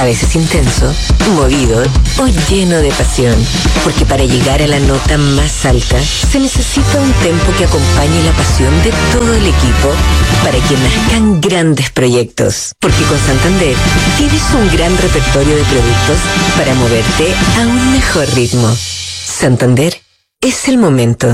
A veces intenso, movido o lleno de pasión. Porque para llegar a la nota más alta, se necesita un tempo que acompañe la pasión de todo el equipo para que nazcan grandes proyectos. Porque con Santander tienes un gran repertorio de productos para moverte a un mejor ritmo. Santander es el momento.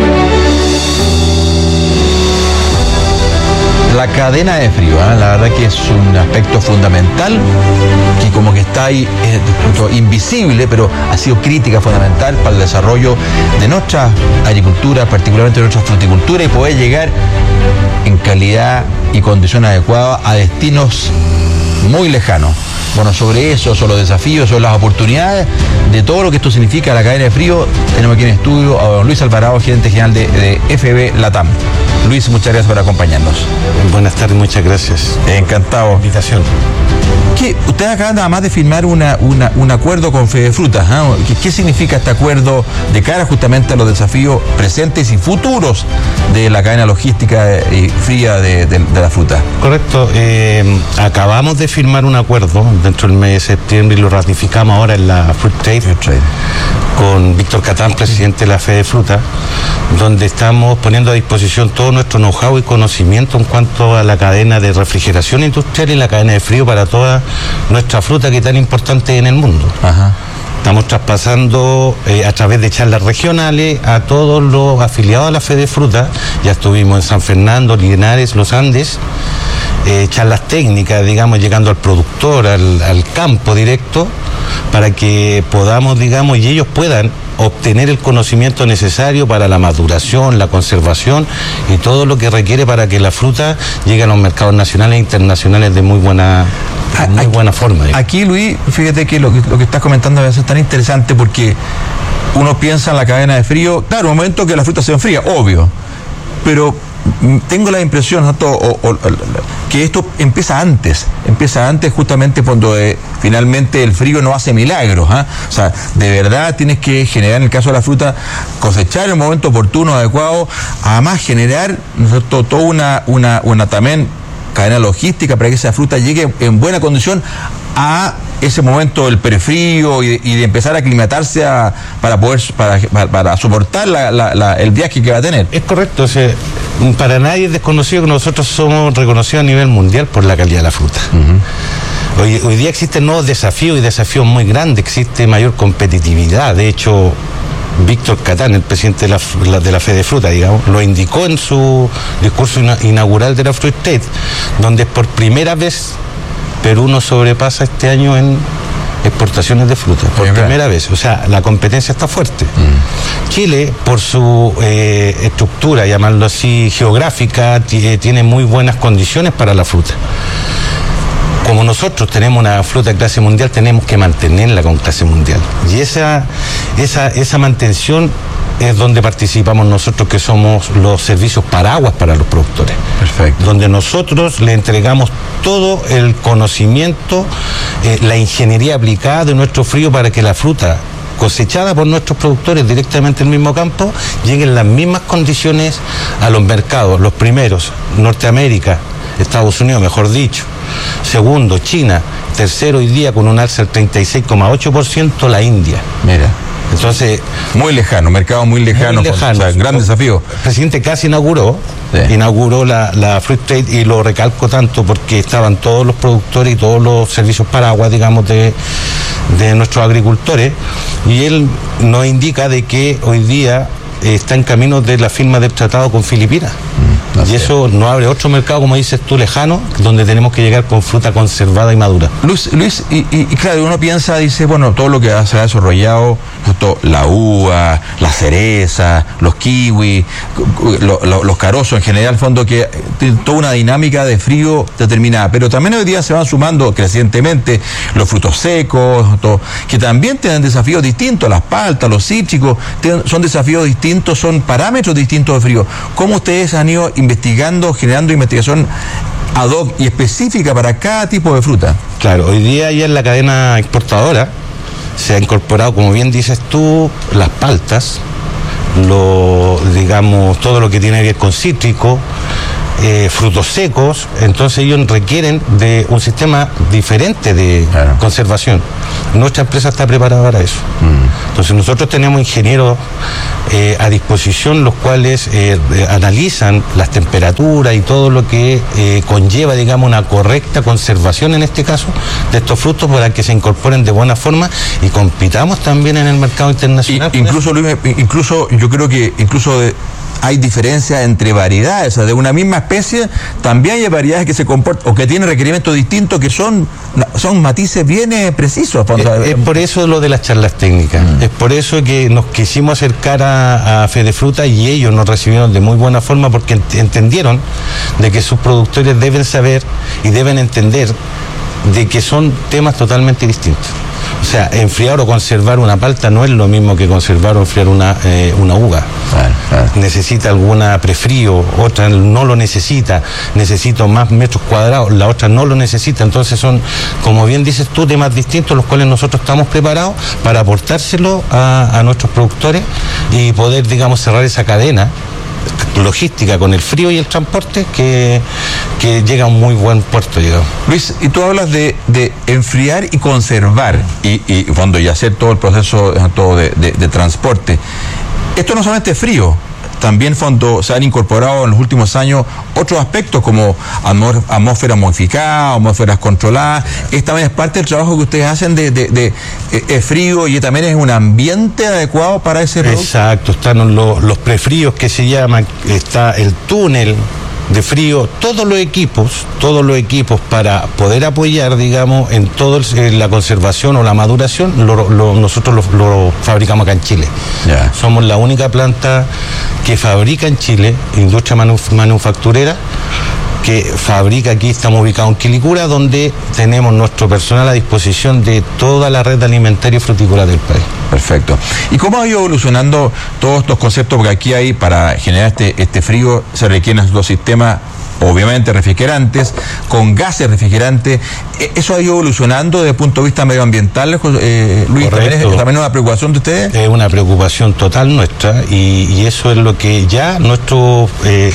La cadena de frío, la verdad que es un aspecto fundamental que como que está ahí invisible, pero ha sido crítica fundamental para el desarrollo de nuestra agricultura, particularmente de nuestra fruticultura, y poder llegar en calidad y condiciones adecuadas a destinos muy lejanos. Bueno, sobre eso, sobre los desafíos, sobre las oportunidades de todo lo que esto significa la cadena de frío, tenemos aquí en estudio a don Luis Alvarado, gerente general de FB Latam. Luis, muchas gracias por acompañarnos. Buenas tardes, muchas gracias. Encantado. Invitación. Ustedes acaban nada más de firmar un acuerdo con Fedefrutas. ¿Qué significa este acuerdo de cara justamente a los desafíos presentes y futuros de la cadena logística y fría de la fruta? Correcto. Acabamos de firmar un acuerdo dentro del mes de septiembre y lo ratificamos ahora en la Fruit Trade. Con Víctor Catán, presidente de la Fedefruta, donde estamos poniendo a disposición todo nuestro know-how y conocimiento en cuanto a la cadena de refrigeración industrial y la cadena de frío para toda nuestra fruta que es tan importante en el mundo. Ajá. Estamos traspasando a través de charlas regionales a todos los afiliados a la Fedefruta. Ya estuvimos en San Fernando, Linares, Los Andes. Charlas técnicas, digamos, llegando al productor, al campo directo, para que podamos, digamos, y ellos puedan obtener el conocimiento necesario para la maduración, la conservación y todo lo que requiere para que la fruta llegue a los mercados nacionales e internacionales de muy buena forma. Aquí, Luis, fíjate que lo que estás comentando es tan interesante porque uno piensa en la cadena de frío, claro, un momento que la fruta se enfría, obvio, pero tengo la impresión, ¿no?, que esto empieza antes justamente cuando finalmente el frío no hace milagros. O sea, de verdad tienes que generar, en el caso de la fruta, cosechar en el momento oportuno, adecuado, además generar, ¿no?, toda una también cadena logística para que esa fruta llegue en buena condición a ese momento del prefrío y de empezar a aclimatarse para soportar el viaje que va a tener. Es correcto, o sea, para nadie es desconocido que nosotros somos reconocidos a nivel mundial por la calidad de la fruta. Uh-huh. Hoy día existen nuevos desafíos y desafíos muy grandes, existe mayor competitividad. De hecho, Víctor Catán, el presidente de la Fedefruta, digamos, lo indicó en su discurso inaugural de la Fruit Trade, donde por primera vez Perú nos sobrepasa este año en exportaciones de fruta, por primera vez. O sea, la competencia está fuerte. Chile, por su estructura, llamarlo así, geográfica, tiene muy buenas condiciones para la fruta. Como nosotros tenemos una fruta de clase mundial, tenemos que mantenerla con clase mundial. Y esa mantención es donde participamos nosotros, que somos los servicios paraguas para los productores. Perfecto. Donde nosotros le entregamos todo el conocimiento, la ingeniería aplicada de nuestro frío para que la fruta cosechada por nuestros productores directamente en el mismo campo llegue en las mismas condiciones a los mercados. Los primeros, Norteamérica, Estados Unidos, mejor dicho. Segundo, China. Tercero, hoy día con un alza del 36,8%, la India. Mira. Entonces, muy lejano, mercado muy lejano. O sea, gran desafío. El presidente casi inauguró la Fruit Trade, y lo recalco tanto porque estaban todos los productores y todos los servicios paraguas, digamos, de nuestros agricultores, y él nos indica de que hoy día está en camino de la firma del tratado con Filipinas. Y eso nos abre otro mercado, como dices tú, lejano, donde tenemos que llegar con fruta conservada y madura. Luis, y claro, uno piensa, dice, bueno, todo lo que se ha desarrollado, la uva, la cereza, los kiwis, los carozos en general, al fondo, que tiene toda una dinámica de frío determinada, pero también hoy día se van sumando crecientemente los frutos secos, que también tienen desafíos distintos, las paltas, los cítricos, son desafíos distintos, son parámetros distintos de frío. ¿Cómo ustedes han ido investigando, generando investigación ad hoc y específica para cada tipo de fruta? Claro, hoy día ya en la cadena exportadora se ha incorporado, como bien dices tú, las paltas, todo lo que tiene que ver con cítrico, frutos secos, entonces ellos requieren de un sistema diferente de conservación. Nuestra empresa está preparada para eso. Entonces nosotros tenemos ingenieros a disposición, los cuales analizan las temperaturas y todo lo que conlleva, digamos, una correcta conservación, en este caso, de estos frutos para que se incorporen de buena forma y compitamos también en el mercado internacional. Incluso, Luis, yo creo que hay diferencias entre variedades, o sea, de una misma especie también hay variedades que se comportan o que tienen requerimientos distintos, que son matices bien precisos. Es por eso lo de las charlas técnicas, es por eso que nos quisimos acercar a Fedefruta y ellos nos recibieron de muy buena forma, porque entendieron de que sus productores deben saber y deben entender de que son temas totalmente distintos. O sea, enfriar o conservar una palta no es lo mismo que conservar o enfriar una uva. Claro. Necesita alguna prefrío, otra no lo necesita más metros cuadrados, la otra no lo necesita. Entonces son, como bien dices tú, temas distintos, los cuales nosotros estamos preparados para aportárselo a nuestros productores y poder, digamos, cerrar esa cadena logística con el frío y el transporte que llega a un muy buen puerto, digamos. Luis, y tú hablas de enfriar y conservar y cuando ya hacer todo el proceso de transporte. Esto no solamente es frío, también cuando se han incorporado en los últimos años otros aspectos como atmósferas modificadas, atmósferas controladas. Esta también es parte del trabajo que ustedes hacen de frío, y también es un ambiente adecuado para ese producto. Exacto, están los prefríos que se llaman, está el túnel de frío, todos los equipos para poder apoyar, digamos, en todo la conservación o la maduración, nosotros lo fabricamos acá en Chile. Yeah. Somos la única planta que fabrica en Chile, industria manufacturera, que fabrica aquí. Estamos ubicados en Quilicura, donde tenemos nuestro personal a disposición de toda la red alimentaria y frutícola del país. Perfecto. ¿Y cómo ha ido evolucionando todos estos conceptos? Porque aquí hay, para generar este frío, se requieren los sistemas, obviamente, refrigerantes, con gases refrigerantes. ¿Eso ha ido evolucionando desde el punto de vista medioambiental, Luis? ¿También es una preocupación de ustedes? Es una preocupación total nuestra, y eso es lo que ya nuestros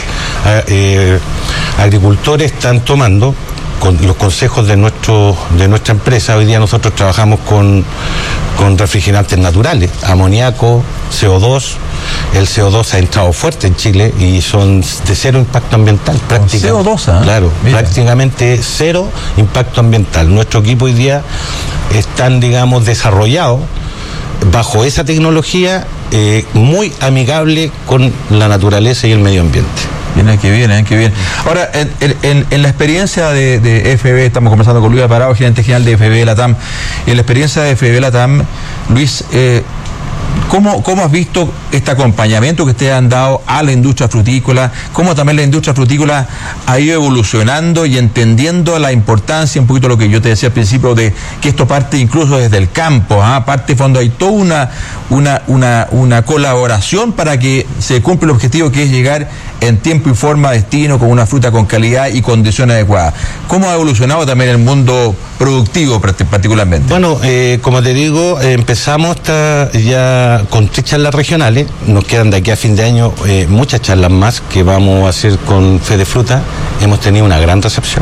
agricultores están tomando con los consejos de nuestra empresa. Hoy día nosotros trabajamos con refrigerantes naturales, amoníaco, CO2. El CO2 ha entrado fuerte en Chile y son de cero impacto ambiental, prácticamente. CO2, claro, prácticamente cero impacto ambiental. Nuestro equipo hoy día están, digamos, desarrollados bajo esa tecnología, muy amigable con la naturaleza y el medio ambiente. Qué bien. Ahora, en la experiencia de FB, estamos conversando con Luis Alvarado, gerente general de FB Latam. En la experiencia de FB Latam, Luis, ¿cómo has visto este acompañamiento que ustedes han dado a la industria frutícola? ¿Cómo también la industria frutícola ha ido evolucionando y entendiendo la importancia, un poquito lo que yo te decía al principio, de que esto parte incluso desde el campo, parte cuando hay toda una colaboración para que se cumpla el objetivo, que es llegar en tiempo y forma a destino con una fruta con calidad y condiciones adecuadas? ¿Cómo ha evolucionado también el mundo productivo particularmente? Bueno, como te digo, empezamos ya con 3 charlas regionales. Nos quedan de aquí a fin de año muchas charlas más que vamos a hacer con Fedefruta. Hemos tenido una gran recepción.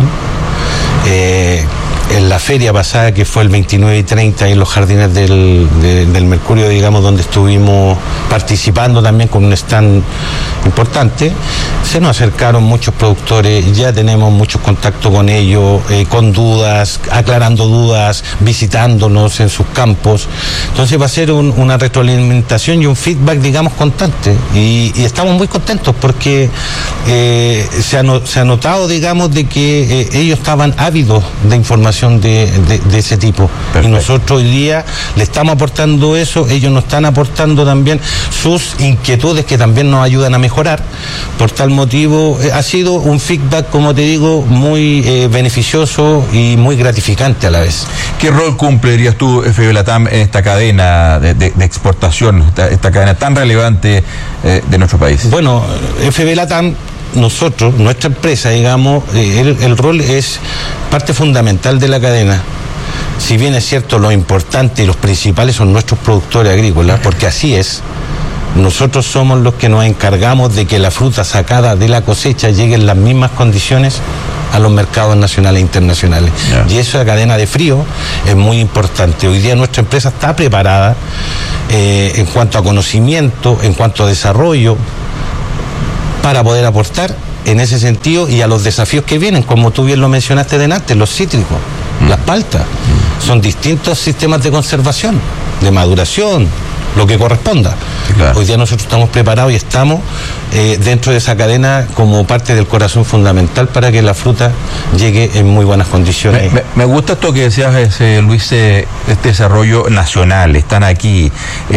En la feria pasada, que fue el 29 y 30 en los jardines del Mercurio, digamos, donde estuvimos participando también con un stand importante, se nos acercaron muchos productores, ya tenemos muchos contactos con ellos, con dudas, aclarando dudas, visitándonos en sus campos. Entonces va a ser una retroalimentación y un feedback, digamos, constante, y estamos muy contentos porque se ha notado, digamos, de que ellos estaban ávidos de información de ese tipo. Perfecto. Y nosotros hoy día le estamos aportando eso, ellos nos están aportando también sus inquietudes, que también nos ayudan a mejorar. Por tal motivo ha sido un feedback, como te digo, muy beneficioso y muy gratificante a la vez. ¿Qué rol cumplirías tú, FB Latam, en esta cadena de exportación, esta cadena tan relevante de nuestro país? Bueno, FB Latam, nuestra empresa, digamos, el rol es parte fundamental de la cadena. Si bien es cierto, lo importante y los principales son nuestros productores agrícolas, porque así es. nosotros somos los que nos encargamos de que la fruta sacada de la cosecha llegue en las mismas condiciones a los mercados nacionales e internacionales. Y esa cadena de frío es muy importante. Hoy día nuestra empresa está preparada en cuanto a conocimiento, en cuanto a desarrollo, para poder aportar en ese sentido y a los desafíos que vienen, como tú bien lo mencionaste delante, los cítricos, las paltas. Son distintos sistemas de conservación, de maduración, lo que corresponda. Claro. Hoy día nosotros estamos preparados y estamos dentro de esa cadena como parte del corazón fundamental para que la fruta llegue en muy buenas condiciones. Me gusta esto que decías, Luis, este desarrollo nacional. Están aquí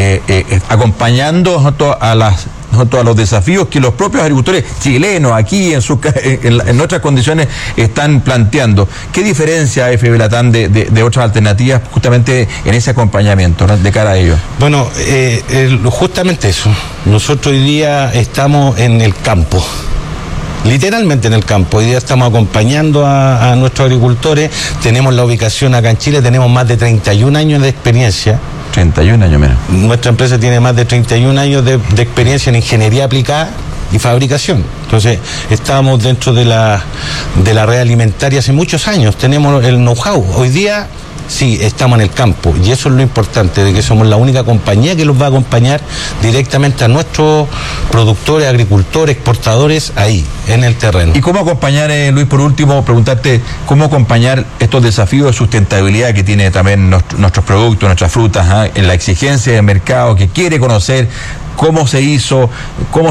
acompañando a los desafíos que los propios agricultores chilenos aquí en nuestras condiciones están planteando. ¿Qué diferencia hay FB Latam de otras alternativas justamente en ese acompañamiento, ¿no?, de cara a ellos? Bueno, justamente eso. Nosotros hoy día estamos en el campo. Literalmente en el campo. Hoy día estamos acompañando a nuestros agricultores. Tenemos la ubicación acá en Chile, tenemos más de 31 años de experiencia. 31 años menos. Nuestra empresa tiene más de 31 años de experiencia en ingeniería aplicada y fabricación. Entonces, estamos dentro de la red alimentaria hace muchos años. Tenemos el know-how. Hoy día, sí, estamos en el campo. Y eso es lo importante, de que somos la única compañía que los va a acompañar directamente a nuestros productores, agricultores, exportadores, ahí, en el terreno. ¿Y cómo acompañar, Luis, por último, preguntarte cómo acompañar estos desafíos de sustentabilidad que tiene también nuestros productos, nuestras frutas, en la exigencia del mercado que quiere conocer cómo se hizo, cómo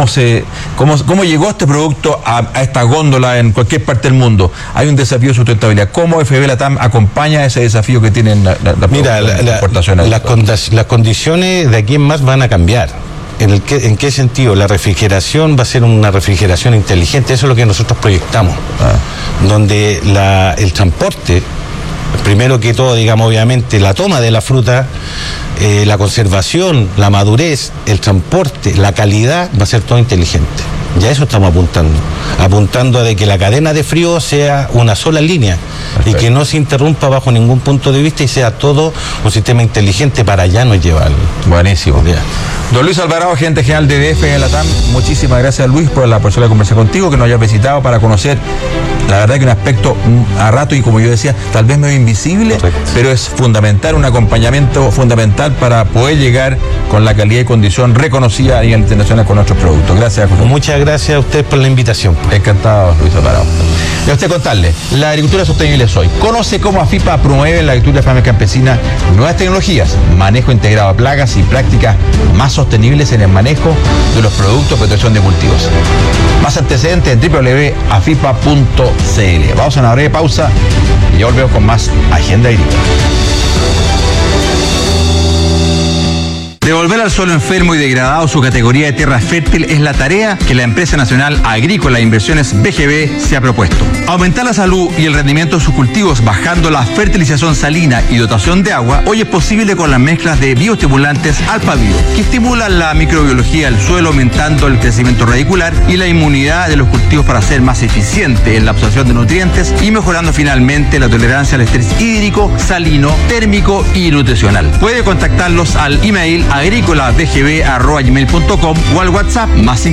llegó este producto a esta góndola en cualquier parte del mundo? Hay un desafío de sustentabilidad. ¿Cómo FB Latam acompaña ese desafío que tienen la exportación? Las condiciones de aquí en más van a cambiar. ¿En qué sentido? La refrigeración va a ser una refrigeración inteligente. Eso es lo que nosotros proyectamos. Donde el transporte, primero que todo, digamos, obviamente, la toma de la fruta, la conservación, la madurez, el transporte, la calidad, va a ser todo inteligente. Ya eso estamos apuntando a de que la cadena de frío sea una sola línea. Perfecto. Y que no se interrumpa bajo ningún punto de vista y sea todo un sistema inteligente para allá nos llevar. Buenísimo. Ya. Don Luis Alvarado, gerente general de FB Latam, muchísimas gracias, Luis, por la posibilidad de conversar contigo, que nos hayas visitado para conocer, la verdad, que un aspecto a rato, y como yo decía, tal vez medio invisible, correcto, pero es fundamental, un acompañamiento fundamental para poder llegar con la calidad y condición reconocida a nivel internacional con nuestros productos. Gracias, José. Muchas gracias a usted por la invitación. Encantado, Luis Alvarado. Y a usted contarle, la agricultura sostenible es hoy. Conoce cómo AFIPA promueve en la agricultura familiar campesina nuevas tecnologías, manejo integrado a plagas y prácticas más sostenibles en el manejo de los productos de protección de cultivos. Más antecedentes en www.afipa.cl. Vamos a una breve pausa y ya volvemos con más Agenda Agrícola. Devolver al suelo enfermo y degradado su categoría de tierra fértil es la tarea que la empresa nacional Agrícola e Inversiones BGB se ha propuesto. Aumentar la salud y el rendimiento de sus cultivos bajando la fertilización salina y dotación de agua hoy es posible con las mezclas de bioestimulantes Alpabio, que estimulan la microbiología del suelo aumentando el crecimiento radicular y la inmunidad de los cultivos para ser más eficiente en la absorción de nutrientes y mejorando finalmente la tolerancia al estrés hídrico, salino, térmico y nutricional. Puede contactarlos al email agricolabgb@gmail.com o al WhatsApp más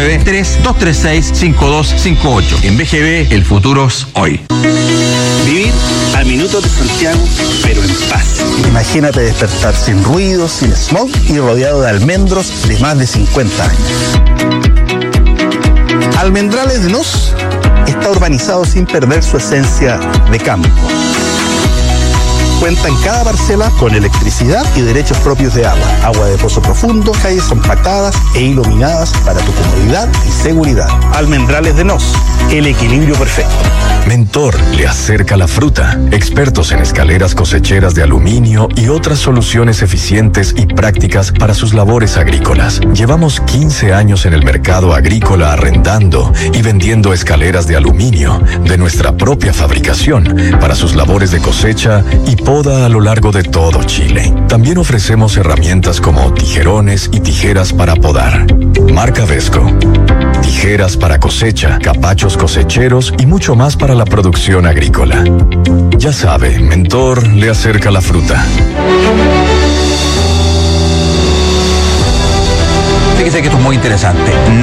569-3236-5258. En BGB, el futuro es hoy. Vivir a minutos de Santiago, pero en paz. Imagínate despertar sin ruido, sin smog y rodeado de almendros de más de 50 años. Almendrales de Nos está urbanizado sin perder su esencia de campo. Cuenta en cada parcela con electricidad y derechos propios de agua, agua de pozo profundo, calles compactadas e iluminadas para tu comodidad y seguridad. Almendrales de Nos, el equilibrio perfecto. Mentor le acerca la fruta. Expertos en escaleras cosecheras de aluminio y otras soluciones eficientes y prácticas para sus labores agrícolas. Llevamos 15 años en el mercado agrícola arrendando y vendiendo escaleras de aluminio de nuestra propia fabricación para sus labores de cosecha y poda a lo largo de todo Chile. También ofrecemos herramientas como tijerones y tijeras para podar. Marca Vesco. Tijeras para cosecha, capachos cosecheros y mucho más para la producción agrícola. Ya sabe, Mentor le acerca la fruta. Fíjese que esto es muy interesante.